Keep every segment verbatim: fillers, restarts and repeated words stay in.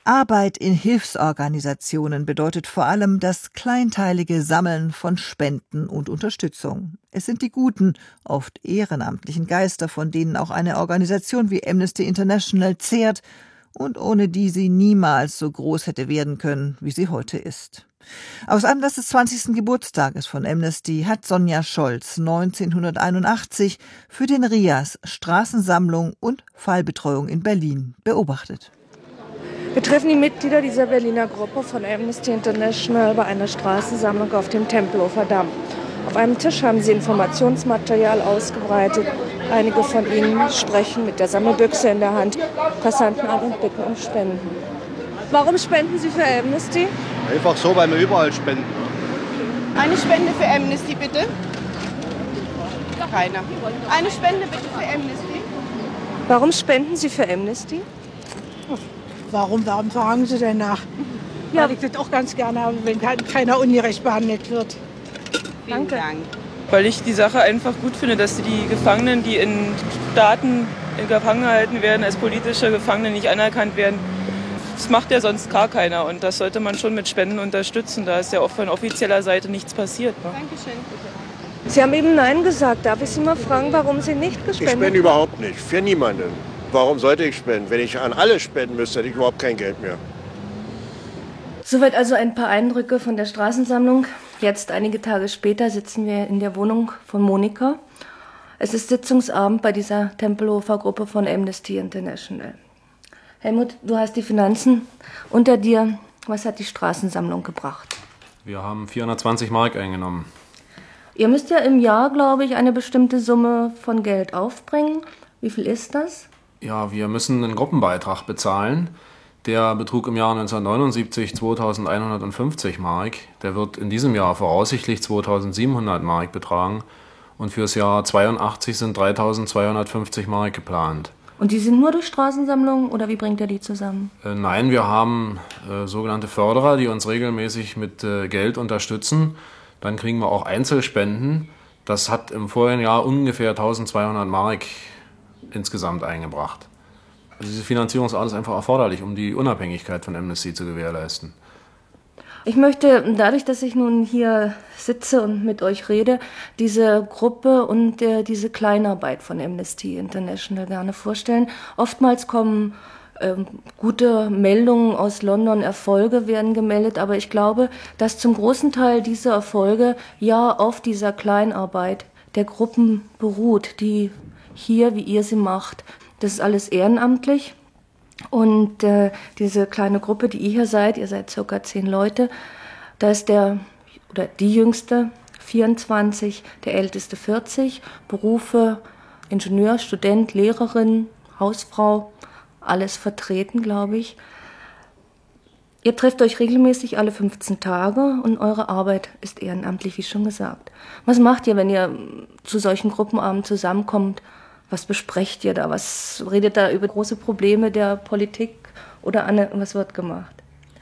Arbeit in Hilfsorganisationen bedeutet vor allem das kleinteilige Sammeln von Spenden und Unterstützung. Es sind die guten, oft ehrenamtlichen Geister, von denen auch eine Organisation wie Amnesty International zehrt und ohne die sie niemals so groß hätte werden können, wie sie heute ist. Aus Anlass des zwanzigsten Geburtstages von Amnesty hat Sonja Scholz neunzehnhunderteinundachtzig für den R I A S Straßensammlung und Fallbetreuung in Berlin beobachtet. Wir treffen die Mitglieder dieser Berliner Gruppe von Amnesty International bei einer Straßensammlung auf dem Tempelhofer Damm. Auf einem Tisch haben sie Informationsmaterial ausgebreitet. Einige von ihnen sprechen mit der Sammelbüchse in der Hand Passanten an und bitten um Spenden. Warum spenden Sie für Amnesty? Einfach so, weil wir überall spenden. Eine Spende für Amnesty, bitte. Keiner. Eine Spende bitte für Amnesty. Warum spenden Sie für Amnesty? Warum, warum fragen Sie denn nach? Ja, weil ich das auch ganz gerne habe, wenn keiner ungerecht behandelt wird. Vielen Dank. Weil ich die Sache einfach gut finde, dass die Gefangenen, die in Staaten in Gefangen gehalten werden, als politische Gefangene nicht anerkannt werden. Das macht ja sonst gar keiner und das sollte man schon mit Spenden unterstützen. Da ist ja auch von offizieller Seite nichts passiert. Ne? Dankeschön. Sie haben eben Nein gesagt. Darf ich Sie mal fragen, warum Sie nicht gespendet haben? Ich spende überhaupt nicht, für niemanden. Warum sollte ich spenden? Wenn ich an alle spenden müsste, hätte ich überhaupt kein Geld mehr. Soweit also ein paar Eindrücke von der Straßensammlung. Jetzt, einige Tage später, sitzen wir in der Wohnung von Monika. Es ist Sitzungsabend bei dieser Tempelhofer Gruppe von Amnesty International. Helmut, du hast die Finanzen unter dir. Was hat die Straßensammlung gebracht? Wir haben vierhundertzwanzig Mark eingenommen. Ihr müsst ja im Jahr, glaube ich, eine bestimmte Summe von Geld aufbringen. Wie viel ist das? Ja, wir müssen einen Gruppenbeitrag bezahlen. Der betrug im Jahr neunzehnhundertneunundsiebzig zweitausendeinhundertfünfzig Mark. Der wird in diesem Jahr voraussichtlich zweitausendsiebenhundert Mark betragen. Und fürs Jahr zweiundachtzig sind dreitausendzweihundertfünfzig Mark geplant. Und die sind nur durch Straßensammlungen oder wie bringt ihr die zusammen? Äh, nein, wir haben äh, sogenannte Förderer, die uns regelmäßig mit äh, Geld unterstützen. Dann kriegen wir auch Einzelspenden. Das hat im vorigen Jahr ungefähr eintausendzweihundert Mark insgesamt eingebracht. Also diese Finanzierungsart ist einfach erforderlich, um die Unabhängigkeit von Amnesty zu gewährleisten. Ich möchte, dadurch, dass ich nun hier sitze und mit euch rede, diese Gruppe und äh, diese Kleinarbeit von Amnesty International gerne vorstellen. Oftmals kommen äh, gute Meldungen aus London, Erfolge werden gemeldet, aber ich glaube, dass zum großen Teil diese Erfolge ja auf dieser Kleinarbeit der Gruppen beruht, die hier, wie ihr sie macht. Das ist alles ehrenamtlich. Und äh, diese kleine Gruppe, die ihr hier seid, ihr seid circa zehn Leute, da ist der oder die jüngste vierundzwanzig, der älteste vierzig, Berufe Ingenieur, Student, Lehrerin, Hausfrau, alles vertreten, glaube ich. Ihr trefft euch regelmäßig alle fünfzehn Tage und eure Arbeit ist ehrenamtlich, wie schon gesagt. Was macht ihr, wenn ihr zu solchen Gruppenabenden zusammenkommt? Was besprecht ihr da? Was redet da über große Probleme der Politik oder Anne, was wird gemacht?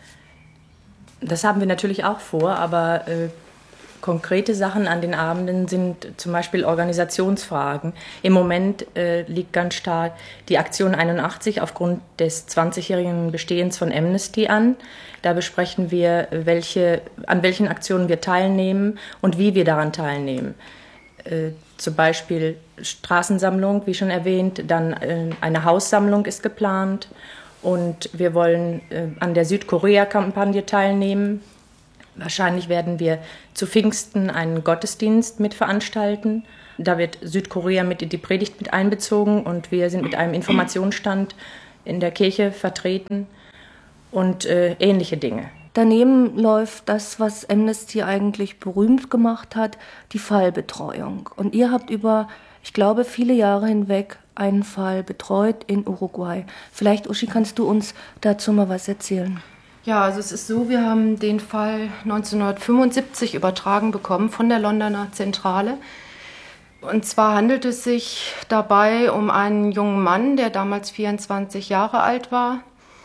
Das haben wir natürlich auch vor, aber äh, konkrete Sachen an den Abenden sind zum Beispiel Organisationsfragen. Im Moment äh, liegt ganz stark die Aktion einundachtzig aufgrund des zwanzigjährigen Bestehens von Amnesty an. Da besprechen wir, welche, an welchen Aktionen wir teilnehmen und wie wir daran teilnehmen. Äh, zum Beispiel Straßensammlung, wie schon erwähnt, dann äh, eine Haussammlung ist geplant und wir wollen äh, an der Südkorea-Kampagne teilnehmen. Wahrscheinlich werden wir zu Pfingsten einen Gottesdienst mit veranstalten. Da wird Südkorea mit in die Predigt mit einbezogen und wir sind mit einem Informationsstand in der Kirche vertreten und äh, ähnliche Dinge. Daneben läuft das, was Amnesty eigentlich berühmt gemacht hat, die Fallbetreuung. Und ihr habt über, ich glaube, viele Jahre hinweg einen Fall betreut in Uruguay. Vielleicht, Uschi, kannst du uns dazu mal was erzählen? Ja, also es ist so, wir haben den Fall neunzehnhundertfünfundsiebzig übertragen bekommen von der Londoner Zentrale. Und zwar handelt es sich dabei um einen jungen Mann, der damals vierundzwanzig Jahre alt war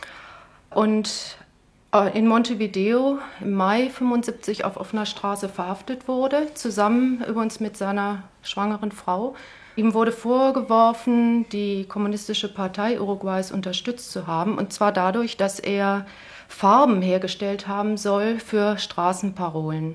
und in Montevideo im Mai fünfundsiebzig auf offener Straße verhaftet wurde, zusammen übrigens mit seiner schwangeren Frau. Ihm wurde vorgeworfen, die Kommunistische Partei Uruguays unterstützt zu haben, und zwar dadurch, dass er Farben hergestellt haben soll für Straßenparolen.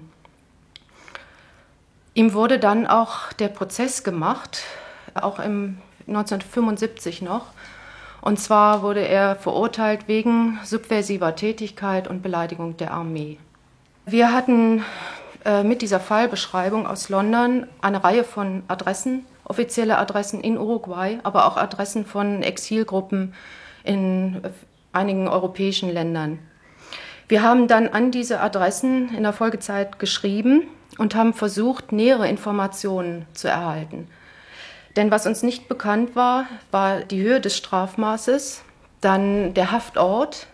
Ihm wurde dann auch der Prozess gemacht, auch im neunzehnhundertfünfundsiebzig noch. Und zwar wurde er verurteilt wegen subversiver Tätigkeit und Beleidigung der Armee. Wir hatten äh, mit dieser Fallbeschreibung aus London eine Reihe von Adressen, offizielle Adressen in Uruguay, aber auch Adressen von Exilgruppen in äh, einigen europäischen Ländern. Wir haben dann an diese Adressen in der Folgezeit geschrieben und haben versucht, nähere Informationen zu erhalten. Denn was uns nicht bekannt war, war die Höhe des Strafmaßes, dann der Haftort,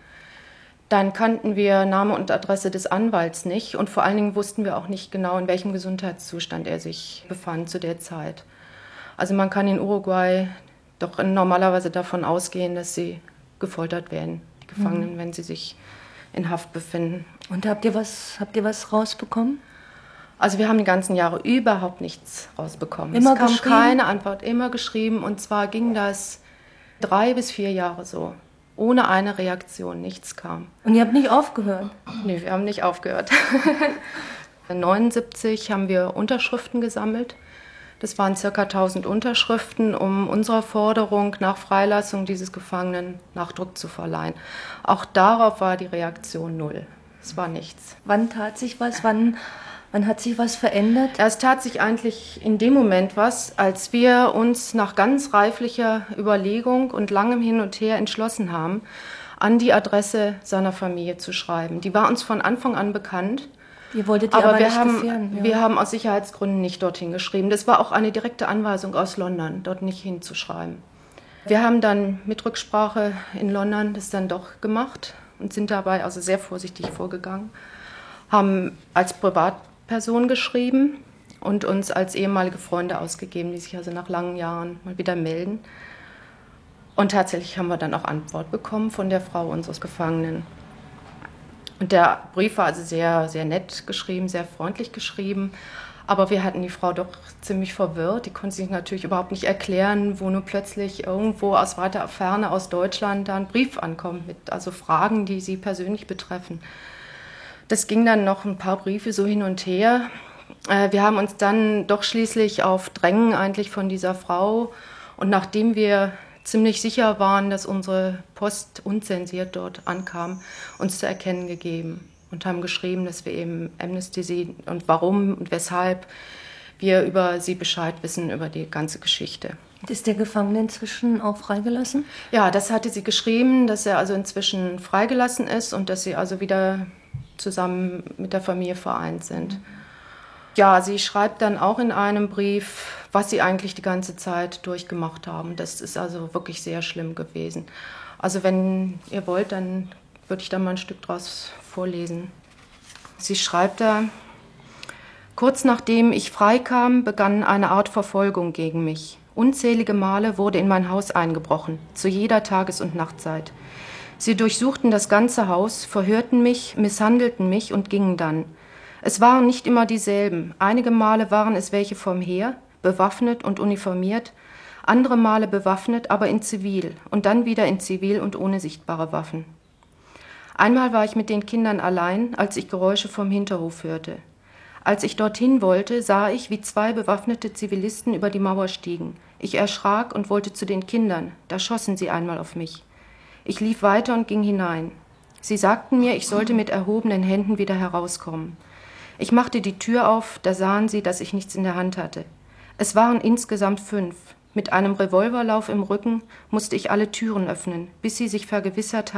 dann kannten wir Name und Adresse des Anwalts nicht und vor allen Dingen wussten wir auch nicht genau, in welchem Gesundheitszustand er sich befand zu der Zeit. Also man kann in Uruguay doch normalerweise davon ausgehen, dass sie gefoltert werden, die Gefangenen, mhm. wenn sie sich in Haft befinden. Und habt ihr was, habt ihr was rausbekommen? Also wir haben die ganzen Jahre überhaupt nichts rausbekommen. Immer es kam geschrieben? Keine Antwort, immer geschrieben. Und zwar ging das drei bis vier Jahre so, ohne eine Reaktion, nichts kam. Und ihr habt nicht aufgehört? Nee, wir haben nicht aufgehört. neunundsiebzig haben wir Unterschriften gesammelt. Das waren ca. tausend Unterschriften, um unserer Forderung nach Freilassung dieses Gefangenen Nachdruck zu verleihen. Auch darauf war die Reaktion null. Es war nichts. Wann tat sich was? Wann... Wann hat sich was verändert? Es tat sich eigentlich in dem Moment was, als wir uns nach ganz reiflicher Überlegung und langem Hin und Her entschlossen haben, an die Adresse seiner Familie zu schreiben. Die war uns von Anfang an bekannt. Ihr wolltet die aber, aber wir nicht haben, gefährden. Ja. Wir haben aus Sicherheitsgründen nicht dorthin geschrieben. Das war auch eine direkte Anweisung aus London, dort nicht hinzuschreiben. Wir haben dann mit Rücksprache in London das dann doch gemacht und sind dabei also sehr vorsichtig vorgegangen. Haben als Privatperson geschrieben und uns als ehemalige Freunde ausgegeben, die sich also nach langen Jahren mal wieder melden. Und tatsächlich haben wir dann auch Antwort bekommen von der Frau unseres Gefangenen. Und der Brief war also sehr, sehr nett geschrieben, sehr freundlich geschrieben. Aber wir hatten die Frau doch ziemlich verwirrt. Die konnte sich natürlich überhaupt nicht erklären, wo nun plötzlich irgendwo aus weiter Ferne aus Deutschland da ein Brief ankommt mit also Fragen, die sie persönlich betreffen. Das ging dann noch ein paar Briefe so hin und her. Wir haben uns dann doch schließlich auf Drängen eigentlich von dieser Frau und nachdem wir ziemlich sicher waren, dass unsere Post unzensiert dort ankam, uns zu erkennen gegeben und haben geschrieben, dass wir eben Amnesty sehen und warum und weshalb wir über sie Bescheid wissen, über die ganze Geschichte. Ist der Gefangene inzwischen auch freigelassen? Ja, das hatte sie geschrieben, dass er also inzwischen freigelassen ist und dass sie also wieder zusammen mit der Familie vereint sind. Ja, sie schreibt dann auch in einem Brief, was sie eigentlich die ganze Zeit durchgemacht haben. Das ist also wirklich sehr schlimm gewesen. Also wenn ihr wollt, dann würde ich da mal ein Stück draus vorlesen. Sie schreibt da: Kurz nachdem ich freikam, begann eine Art Verfolgung gegen mich. Unzählige Male wurde in mein Haus eingebrochen, zu jeder Tages- und Nachtzeit. Sie durchsuchten das ganze Haus, verhörten mich, misshandelten mich und gingen dann. Es waren nicht immer dieselben. Einige Male waren es welche vom Heer, bewaffnet und uniformiert, andere Male bewaffnet, aber in Zivil und dann wieder in Zivil und ohne sichtbare Waffen. Einmal war ich mit den Kindern allein, als ich Geräusche vom Hinterhof hörte. Als ich dorthin wollte, sah ich, wie zwei bewaffnete Zivilisten über die Mauer stiegen. Ich erschrak und wollte zu den Kindern. Da schossen sie einmal auf mich. Ich lief weiter und ging hinein. Sie sagten mir, ich sollte mit erhobenen Händen wieder herauskommen. Ich machte die Tür auf, da sahen sie, dass ich nichts in der Hand hatte. Es waren insgesamt fünf. Mit einem Revolverlauf im Rücken musste ich alle Türen öffnen, bis sie sich vergewissert hatten,